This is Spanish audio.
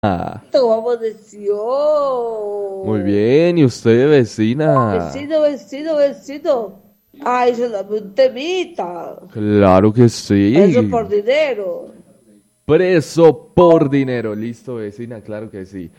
Vamos, vecino. Muy bien, ¿y usted, vecina? Vecino, vecino, vecino. Ay, se dame un temita. Claro que Eso sí. por dinero. Preso por dinero. Listo, vecina, claro que sí.